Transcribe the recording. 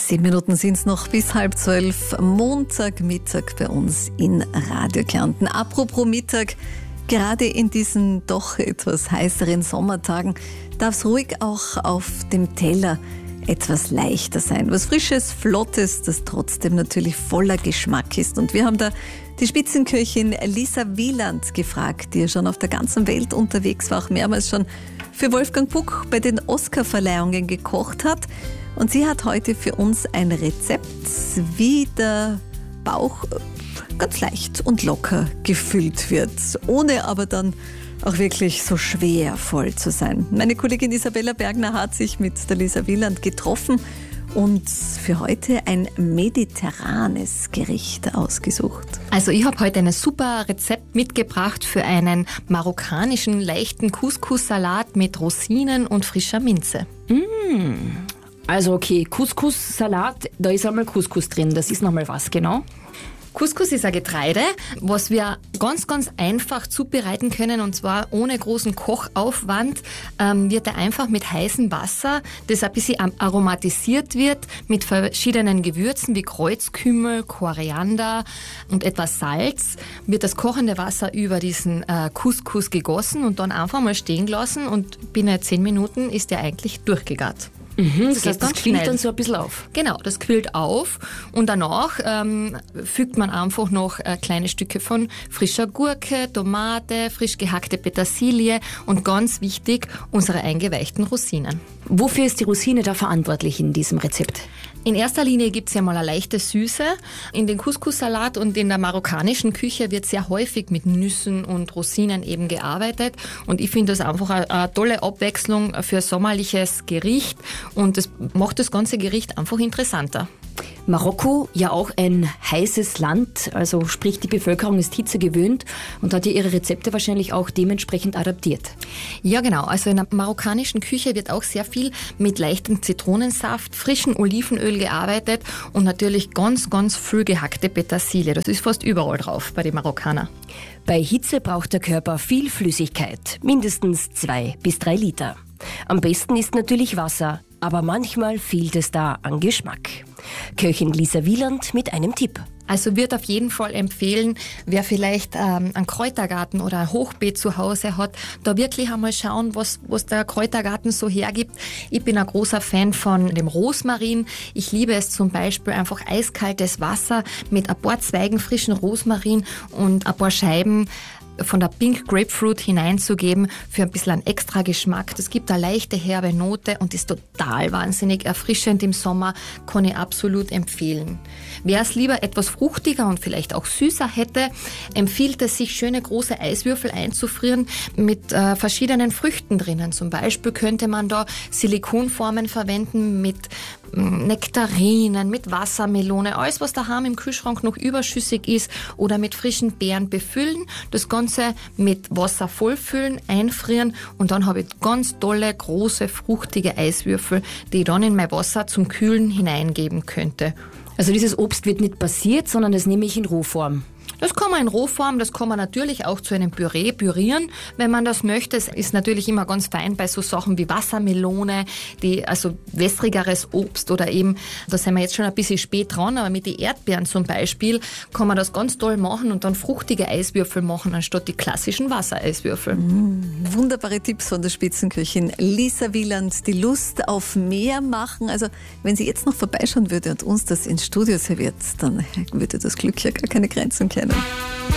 7 Minuten sind es noch bis 11:30, Montagmittag bei uns in Radio Kärnten. Apropos Mittag, gerade in diesen doch etwas heißeren Sommertagen darf es ruhig auch auf dem Teller etwas leichter sein. Was Frisches, Flottes, das trotzdem natürlich voller Geschmack ist. Und wir haben da die Spitzenköchin Lisa Wieland gefragt, die ja schon auf der ganzen Welt unterwegs war, auch mehrmals schon für Wolfgang Puck bei den Oscar-Verleihungen gekocht hat. Und sie hat heute für uns ein Rezept, wie der Bauch ganz leicht und locker gefüllt wird, ohne aber dann auch wirklich so schwervoll zu sein. Meine Kollegin Isabella Bergner hat sich mit der Lisa Wieland getroffen und für heute ein mediterranes Gericht ausgesucht. Also ich habe heute ein super Rezept mitgebracht für einen marokkanischen leichten Couscous-Salat mit Rosinen und frischer Minze. Also okay, Couscous-Salat, da ist einmal Couscous drin. Das ist nochmal was, genau? Couscous ist ein Getreide, was wir ganz, ganz einfach zubereiten können, und zwar ohne großen Kochaufwand. Wird er einfach mit heißem Wasser, das ein bisschen aromatisiert wird, mit verschiedenen Gewürzen wie Kreuzkümmel, Koriander und etwas Salz, wird das kochende Wasser über diesen Couscous gegossen und dann einfach mal stehen gelassen, und binnen 10 Minuten ist der eigentlich durchgegart. Das heißt, das quillt dann so ein bisschen auf. Genau, das quillt auf, und danach fügt man einfach noch kleine Stücke von frischer Gurke, Tomate, frisch gehackte Petersilie und ganz wichtig, unsere eingeweichten Rosinen. Wofür ist die Rosine da verantwortlich in diesem Rezept? In erster Linie gibt es ja mal eine leichte Süße. In den Couscous-Salat und in der marokkanischen Küche wird sehr häufig mit Nüssen und Rosinen eben gearbeitet. Und ich finde das einfach eine tolle Abwechslung für ein sommerliches Gericht. Und das macht das ganze Gericht einfach interessanter. Marokko, ja auch ein heißes Land, also sprich die Bevölkerung ist Hitze gewöhnt und hat ja ihre Rezepte wahrscheinlich auch dementsprechend adaptiert. Ja genau, also in der marokkanischen Küche wird auch sehr viel mit leichtem Zitronensaft, frischem Olivenöl gearbeitet und natürlich ganz, ganz viel gehackte Petersilie. Das ist fast überall drauf bei den Marokkanern. Bei Hitze braucht der Körper viel Flüssigkeit, mindestens 2 bis 3 Liter. Am besten ist natürlich Wasser, aber manchmal fehlt es da an Geschmack. Köchin Lisa Wieland mit einem Tipp. Also wird auf jeden Fall empfehlen, wer vielleicht einen Kräutergarten oder ein Hochbeet zu Hause hat, da wirklich einmal schauen, was der Kräutergarten so hergibt. Ich bin ein großer Fan von dem Rosmarin. Ich liebe es zum Beispiel einfach eiskaltes Wasser mit ein paar Zweigen frischen Rosmarin und ein paar Scheiben von der Pink Grapefruit hineinzugeben für ein bisschen einen extra Geschmack. Das gibt eine leichte herbe Note und ist total wahnsinnig erfrischend im Sommer, kann ich absolut empfehlen. Wer es lieber etwas fruchtiger und vielleicht auch süßer hätte, empfiehlt es sich, schöne große Eiswürfel einzufrieren mit verschiedenen Früchten drinnen. Zum Beispiel könnte man da Silikonformen verwenden mit Nektarinen, mit Wassermelone, alles was daheim im Kühlschrank noch überschüssig ist, oder mit frischen Beeren befüllen, das Ganze mit Wasser vollfüllen, einfrieren, und dann habe ich ganz tolle, große, fruchtige Eiswürfel, die ich dann in mein Wasser zum Kühlen hineingeben könnte. Also dieses Obst wird nicht passiert, sondern das nehme ich in Rohform. Das kann man in Rohform, das kann man natürlich auch zu einem Püree pürieren, wenn man das möchte. Es ist natürlich immer ganz fein bei so Sachen wie Wassermelone, also wässrigeres Obst, oder eben, da sind wir jetzt schon ein bisschen spät dran, aber mit den Erdbeeren zum Beispiel kann man das ganz toll machen und dann fruchtige Eiswürfel machen, anstatt die klassischen Wassereiswürfel. Wunderbare Tipps von der Spitzenköchin Lisa Wieland, die Lust auf mehr machen. Also wenn sie jetzt noch vorbeischauen würde und uns das ins Studio serviert, dann würde das Glück ja gar keine Grenzen kennen.